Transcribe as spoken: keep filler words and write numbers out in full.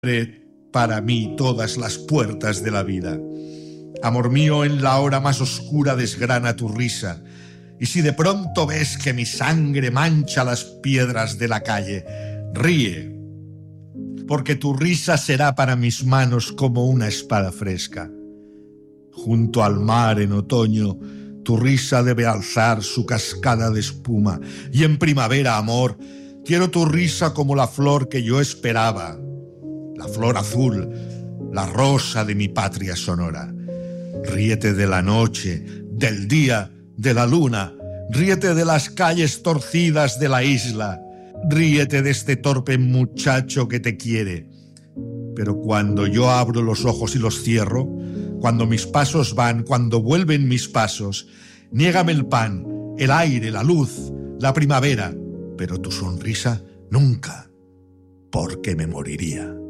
Abre para mí todas las puertas de la vida. Amor mío, en la hora más oscura desgrana tu risa. Y si de pronto ves que mi sangre mancha las piedras de la calle, ríe, porque tu risa será para mis manos como una espada fresca. Junto al mar en otoño, tu risa debe alzar su cascada de espuma. Y en primavera, amor, quiero tu risa como la flor que yo esperaba. La flor azul, la rosa de mi patria sonora. Ríete de la noche, del día, de la luna. Ríete de las calles torcidas de la isla. Ríete de este torpe muchacho que te quiere. Pero cuando yo abro los ojos y los cierro, cuando mis pasos van, cuando vuelven mis pasos, niégame el pan, el aire, la luz, la primavera, pero tu sonrisa nunca, porque me moriría.